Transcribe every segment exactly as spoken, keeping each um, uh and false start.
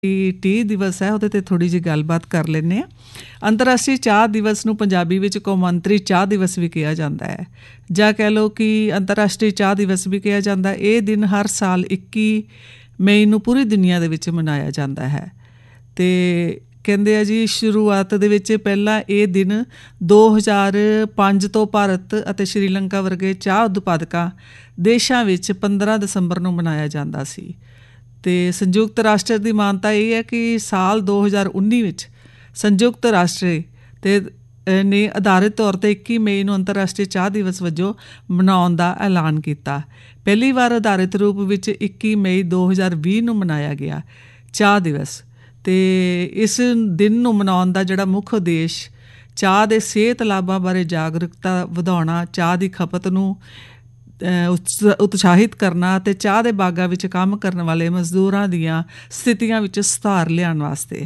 T ਦਿਵਸ ਹੈ ਉਹਦੇ 'ਤੇ ਥੋੜ੍ਹੀ ਜਿਹੀ ਗੱਲਬਾਤ ਕਰ ਲੈਂਦੇ ਹਾਂ। ਅੰਤਰਰਾਸ਼ਟਰੀ ਚਾਹ ਦਿਵਸ ਨੂੰ ਪੰਜਾਬੀ ਵਿੱਚ ਕੌਮਾਂਤਰੀ ਚਾਹ ਦਿਵਸ ਵੀ ਕਿਹਾ ਜਾਂਦਾ ਹੈ, ਜਾਂ ਕਹਿ ਲਓ ਕਿ ਅੰਤਰਰਾਸ਼ਟਰੀ ਚਾਹ ਦਿਵਸ ਵੀ ਕਿਹਾ ਜਾਂਦਾ। ਇਹ ਦਿਨ ਹਰ ਸਾਲ ਇੱਕੀ ਮਈ ਨੂੰ ਪੂਰੀ ਦੁਨੀਆ ਦੇ ਵਿੱਚ ਮਨਾਇਆ ਜਾਂਦਾ ਹੈ। ਅਤੇ ਕਹਿੰਦੇ ਆ ਜੀ ਸ਼ੁਰੂਆਤ ਦੇ ਵਿੱਚ ਪਹਿਲਾਂ ਇਹ ਦਿਨ ਦੋ ਹਜ਼ਾਰ ਪੰਜ ਤੋਂ ਭਾਰਤ ਅਤੇ ਸ਼੍ਰੀਲੰਕਾ ਵਰਗੇ ਚਾਹ ਉਤਪਾਦਕਾਂ ਦੇਸ਼ਾਂ ਵਿੱਚ ਪੰਦਰਾਂ ਦਸੰਬਰ ਨੂੰ ਮਨਾਇਆ ਜਾਂਦਾ ਸੀ। ਅਤੇ ਸੰਯੁਕਤ ਰਾਸ਼ਟਰ ਦੀ ਮਾਨਤਾ ਇਹ ਹੈ ਕਿ ਸਾਲ ਦੋ ਹਜ਼ਾਰ ਉੱਨੀ ਵਿੱਚ ਸੰਯੁਕਤ ਰਾਸ਼ਟਰ ਤੇ ਨੇ ਆਧਾਰਿਤ ਤੌਰ 'ਤੇ ਇੱਕੀ ਮਈ ਨੂੰ ਅੰਤਰਰਾਸ਼ਟਰੀ ਚਾਹ ਦਿਵਸ ਵਜੋਂ ਮਨਾਉਣ ਦਾ ਐਲਾਨ ਕੀਤਾ। ਪਹਿਲੀ ਵਾਰ ਆਧਾਰਿਤ ਰੂਪ ਵਿੱਚ ਇੱਕੀ ਮਈ ਦੋ ਹਜ਼ਾਰ ਵੀਹ ਨੂੰ ਮਨਾਇਆ ਗਿਆ ਚਾਹ ਦਿਵਸ। ਅਤੇ ਇਸ ਦਿਨ ਨੂੰ ਮਨਾਉਣ ਦਾ ਜਿਹੜਾ ਮੁੱਖ ਉਦੇਸ਼ ਚਾਹ ਦੇ ਸਿਹਤ ਲਾਭਾਂ ਬਾਰੇ ਜਾਗਰੂਕਤਾ ਵਧਾਉਣਾ, ਚਾਹ ਦੀ ਖਪਤ ਨੂੰ ਉਤਸ ਉਤਸ਼ਾਹਿਤ ਕਰਨਾ ਅਤੇ ਚਾਹ ਦੇ ਬਾਗਾਂ ਵਿੱਚ ਕੰਮ ਕਰਨ ਵਾਲੇ ਮਜ਼ਦੂਰਾਂ ਦੀਆਂ ਸਥਿਤੀਆਂ ਵਿੱਚ ਸੁਧਾਰ ਲਿਆਉਣ ਵਾਸਤੇ।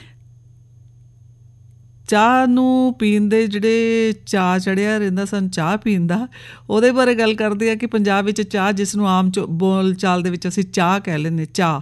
ਚਾਹ ਨੂੰ ਪੀਣ ਦੇ ਜਿਹੜੇ ਚਾਅ ਚੜ੍ਹਿਆ ਰਹਿੰਦਾ ਸਾਨੂੰ ਚਾਹ ਪੀਣ ਦਾ, ਉਹਦੇ ਬਾਰੇ ਗੱਲ ਕਰਦੇ ਆ ਕਿ ਪੰਜਾਬ ਵਿੱਚ ਚਾਹ, ਜਿਸ ਨੂੰ ਆਮ ਚ ਬੋਲ ਚਾਲ ਦੇ ਵਿੱਚ ਅਸੀਂ ਚਾਹ ਕਹਿ ਲੈਂਦੇ, ਚਾਹ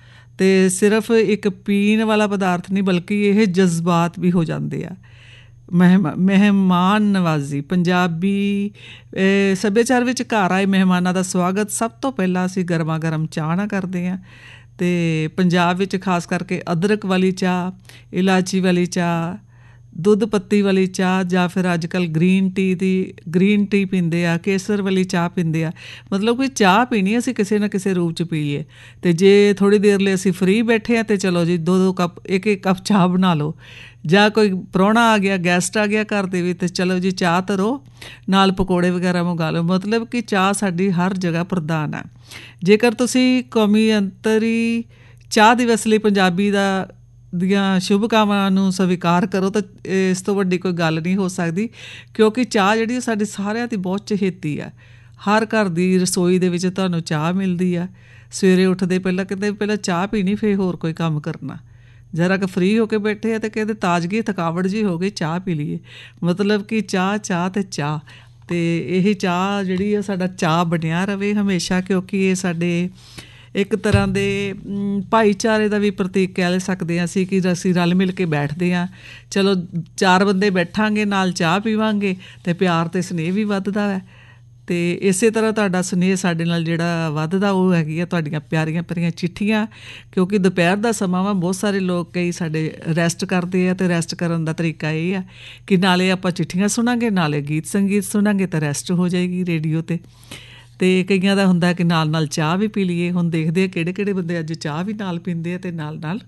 ਅਤੇ ਸਿਰਫ ਇੱਕ ਪੀਣ ਵਾਲਾ ਪਦਾਰਥ ਨਹੀਂ ਬਲਕਿ ਇਹ ਜਜ਼ਬਾਤ ਵੀ ਹੋ ਜਾਂਦੇ ਆ। ਮਹਿਮਾ ਮਹਿਮਾਨ ਨਵਾਜ਼ੀ ਪੰਜਾਬੀ ਸੱਭਿਆਚਾਰ ਵਿੱਚ ਘਰ ਆਏ ਮਹਿਮਾਨਾਂ ਦਾ ਸਵਾਗਤ ਸਭ ਤੋਂ ਪਹਿਲਾਂ ਅਸੀਂ ਗਰਮਾ ਗਰਮ ਚਾਹ ਨਾਲ ਕਰਦੇ ਹਾਂ। ਅਤੇ ਪੰਜਾਬ ਵਿੱਚ ਖਾਸ ਕਰਕੇ ਅਦਰਕ ਵਾਲੀ ਚਾਹ, ਇਲਾਚੀ ਵਾਲੀ ਚਾਹ, ਦੁੱਧ ਪੱਤੀ ਵਾਲੀ ਚਾਹ, ਜਾਂ ਫਿਰ ਅੱਜ ਕੱਲ੍ਹ ਗਰੀਨ ਟੀ ਦੀ ਗਰੀਨ ਟੀ ਪੀਂਦੇ ਆ, ਕੇਸਰ ਵਾਲੀ ਚਾਹ ਪੀਂਦੇ ਆ। ਮਤਲਬ ਕੋਈ ਚਾਹ ਪੀਣੀ ਅਸੀਂ ਕਿਸੇ ਨਾ ਕਿਸੇ ਰੂਪ 'ਚ ਪੀਏ। ਅਤੇ ਜੇ ਥੋੜ੍ਹੀ ਦੇਰ ਲਈ ਅਸੀਂ ਫਰੀ ਬੈਠੇ ਹਾਂ ਤਾਂ ਚਲੋ ਜੀ ਦੋ ਦੋ ਕੱਪ ਇੱਕ ਇੱਕ ਕੱਪ ਚਾਹ ਬਣਾ ਲਓ, ਜਾਂ ਕੋਈ ਪ੍ਰਾਹੁਣਾ ਆ ਗਿਆ, ਗੈਸਟ ਆ ਗਿਆ ਘਰ ਦੇ ਵਿੱਚ, ਚਲੋ ਜੀ ਚਾਹ ਧਰੋ, ਨਾਲ ਪਕੌੜੇ ਵਗੈਰਾ ਮੰਗਾ ਲਓ। ਮਤਲਬ ਕਿ ਚਾਹ ਸਾਡੀ ਹਰ ਜਗ੍ਹਾ ਪ੍ਰਧਾਨ ਹੈ। ਜੇਕਰ ਤੁਸੀਂ ਕੌਮੀ ਅੰਤਰੀ ਚਾਹ ਦਿਵਸ ਲਈ ਪੰਜਾਬੀ ਦਾ ਦੀਆਂ ਸ਼ੁਭਕਾਮਨਾਵਾਂ ਨੂੰ ਸਵੀਕਾਰ ਕਰੋ ਤਾਂ ਇਸ ਤੋਂ ਵੱਡੀ ਕੋਈ ਗੱਲ ਨਹੀਂ ਹੋ ਸਕਦੀ, ਕਿਉਂਕਿ ਚਾਹ ਜਿਹੜੀ ਸਾਡੀ ਸਾਰਿਆਂ ਦੀ ਬਹੁਤ ਚਹੇਤੀ ਆ। ਹਰ ਘਰ ਦੀ ਰਸੋਈ ਦੇ ਵਿੱਚ ਤੁਹਾਨੂੰ ਚਾਹ ਮਿਲਦੀ ਆ। ਸਵੇਰੇ ਉੱਠਦੇ ਪਹਿਲਾਂ ਕਹਿੰਦੇ ਪਹਿਲਾਂ ਚਾਹ ਪੀਣੀ, ਫਿਰ ਹੋਰ ਕੋਈ ਕੰਮ ਕਰਨਾ। ਜਰਾ ਕੁ ਫਰੀ ਹੋ ਕੇ ਬੈਠੇ ਆ ਅਤੇ ਕਹਿੰਦੇ ਤਾਜ਼ਗੀ ਥਕਾਵਟ ਜਿਹੀ ਹੋ ਗਈ, ਚਾਹ ਪੀ ਲਈਏ। ਮਤਲਬ ਕਿ ਚਾਹ ਚਾਹ ਅਤੇ ਚਾਹ, ਅਤੇ ਇਹ ਚਾਹ ਜਿਹੜੀ ਆ ਸਾਡਾ ਚਾਹ ਬਣਿਆ ਰਹੇ ਹਮੇਸ਼ਾ, ਕਿਉਂਕਿ ਇਹ ਸਾਡੇ ਇੱਕ ਤਰ੍ਹਾਂ ਦੇ ਭਾਈਚਾਰੇ ਦਾ ਵੀ ਪ੍ਰਤੀਕ ਕਹਿ ਲੈ ਸਕਦੇ ਹਾਂ ਅਸੀਂ, ਕਿ ਅਸੀਂ ਰਲ ਮਿਲ ਕੇ ਬੈਠਦੇ ਹਾਂ। ਚਲੋ ਚਾਰ ਬੰਦੇ ਬੈਠਾਂਗੇ, ਨਾਲ ਚਾਹ ਪੀਵਾਂਗੇ ਅਤੇ ਪਿਆਰ ਅਤੇ ਸਨੇਹ ਵੀ ਵੱਧਦਾ ਹੈ। ਅਤੇ ਇਸੇ ਤਰ੍ਹਾਂ ਤੁਹਾਡਾ ਸੁਨੇਹ ਸਾਡੇ ਨਾਲ ਜਿਹੜਾ ਵੱਧਦਾ ਉਹ ਹੈਗੀ ਆ ਤੁਹਾਡੀਆਂ ਪਿਆਰੀਆਂ ਪਿਆਰੀਆਂ ਚਿੱਠੀਆਂ, ਕਿਉਂਕਿ ਦੁਪਹਿਰ ਦਾ ਸਮਾਂ ਵਾ, ਬਹੁਤ ਸਾਰੇ ਲੋਕ ਕਈ ਸਾਡੇ ਰੈਸਟ ਕਰਦੇ ਆ, ਅਤੇ ਰੈਸਟ ਕਰਨ ਦਾ ਤਰੀਕਾ ਇਹ ਆ ਕਿ ਨਾਲੇ ਆਪਾਂ ਚਿੱਠੀਆਂ ਸੁਣਾਂਗੇ, ਨਾਲੇ ਗੀਤ ਸੰਗੀਤ ਸੁਣਾਂਗੇ, ਤਾਂ ਰੈਸਟ ਹੋ ਜਾਏਗੀ ਰੇਡੀਓ 'ਤੇ। ਅਤੇ ਕਈਆਂ ਦਾ ਹੁੰਦਾ ਕਿ ਨਾਲ ਨਾਲ ਚਾਹ ਵੀ ਪੀ ਲਈਏ। ਹੁਣ ਦੇਖਦੇ ਆ ਕਿਹੜੇ ਕਿਹੜੇ ਬੰਦੇ ਅੱਜ ਚਾਹ ਵੀ ਨਾਲ ਪੀਂਦੇ ਆ ਅਤੇ ਨਾਲ ਨਾਲ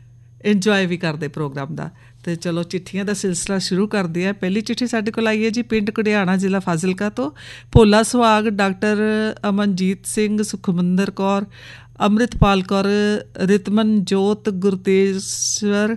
ਇੰਜੋਏ ਵੀ ਕਰਦੇ ਪ੍ਰੋਗਰਾਮ ਦਾ। ਅਤੇ ਚਲੋ ਚਿੱਠੀਆਂ ਦਾ ਸਿਲਸਿਲਾ ਸ਼ੁਰੂ ਕਰਦੇ ਆ। ਪਹਿਲੀ ਚਿੱਠੀ ਸਾਡੇ ਕੋਲ ਆਈ ਹੈ ਜੀ ਪਿੰਡ ਘੜਿਆਣਾ, ਜ਼ਿਲ੍ਹਾ ਫਾਜ਼ਿਲਕਾ ਤੋਂ। ਭੋਲਾ ਸੁਹਾਗ, ਡਾਕਟਰ ਅਮਨਜੀਤ ਸਿੰਘ, ਸੁਖਮਿੰਦਰ ਕੌਰ, ਅੰਮ੍ਰਿਤਪਾਲ ਕੌਰ, ਰਿਤਮਨਜੋਤ, ਗੁਰਤੇਜਸਵਰ,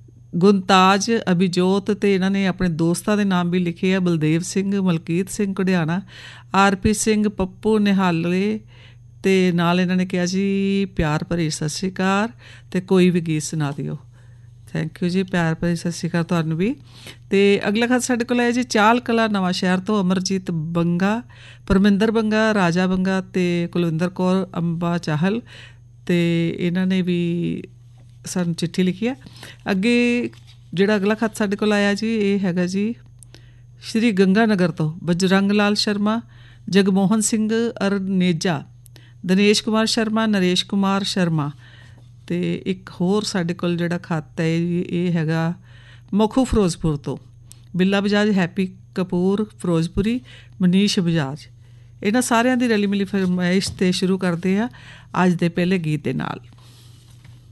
ਗੁਣਤਾਜ, ਅਭਿਜੋਤ, ਅਤੇ ਇਹਨਾਂ ਨੇ ਆਪਣੇ ਦੋਸਤਾਂ ਦੇ ਨਾਮ ਵੀ ਲਿਖੇ ਆ, ਬਲਦੇਵ ਸਿੰਘ, ਮਲਕੀਤ ਸਿੰਘ ਘੜਿਆਣਾ, ਆਰ ਪੀ ਸਿੰਘ, ਪੱਪੂ ਨਿਹਾਲੇ, ਅਤੇ ਨਾਲ ਇਹਨਾਂ ਨੇ ਕਿਹਾ ਜੀ ਪਿਆਰ ਭਰੀ ਸਤਿ ਸ਼੍ਰੀ ਅਕਾਲ, ਅਤੇ ਕੋਈ ਵੀ ਗੀਤ ਸੁਣਾ ਦਿਓ। ਥੈਂਕ ਯੂ ਜੀ, ਪਿਆਰ ਭਰੀ ਸਤਿ ਸ਼੍ਰੀ ਅਕਾਲ ਤੁਹਾਨੂੰ ਵੀ। ਅਤੇ ਅਗਲਾ ਖਤ ਸਾਡੇ ਕੋਲ ਆਇਆ ਜੀ ਚਾਲ ਕਲਾ ਨਵਾਂ ਸ਼ਹਿਰ ਤੋਂ ਅਮਰਜੀਤ ਬੰਗਾ, ਪਰਮਿੰਦਰ ਬੰਗਾ, ਰਾਜਾ ਬੰਗਾ, ਅਤੇ ਕੁਲਵਿੰਦਰ ਕੌਰ ਅੰਬਾ ਚਾਹਲ, ਅਤੇ ਇਹਨਾਂ ਨੇ ਵੀ ਸਾਨੂੰ ਚਿੱਠੀ ਲਿਖੀ ਆ। ਅੱਗੇ ਜਿਹੜਾ ਅਗਲਾ ਖਤ ਸਾਡੇ ਕੋਲ ਆਇਆ ਜੀ ਇਹ ਹੈਗਾ ਜੀ ਸ਼੍ਰੀ ਗੰਗਾ ਨਗਰ ਤੋਂ ਬਜਰੰਗ ਲਾਲ ਸ਼ਰਮਾ, ਜਗਮੋਹਨ ਸਿੰਘ ਅਰਨੇਜਾ, ਦਿਨੇਸ਼ ਕੁਮਾਰ ਸ਼ਰਮਾ, ਨਰੇਸ਼ ਕੁਮਾਰ ਸ਼ਰਮਾ। ਅਤੇ ਇੱਕ ਹੋਰ ਸਾਡੇ ਕੋਲ ਜਿਹੜਾ ਖਤ ਹੈ ਇਹ ਹੈਗਾ ਮਖੂ ਫਿਰੋਜ਼ਪੁਰ ਤੋਂ ਬਿੱਲਾ ਬਜਾਜ, ਹੈਪੀ ਕਪੂਰ ਫਿਰੋਜ਼ਪੁਰੀ, ਮਨੀਸ਼ ਬਜਾਜ। ਇਹਨਾਂ ਸਾਰਿਆਂ ਦੀ ਰਲੀ ਮਿਲੀ ਫਰਮਾਇਸ਼ 'ਤੇ ਸ਼ੁਰੂ ਕਰਦੇ ਆ ਅੱਜ ਦੇ ਪਹਿਲੇ ਗੀਤ ਦੇ ਨਾਲ।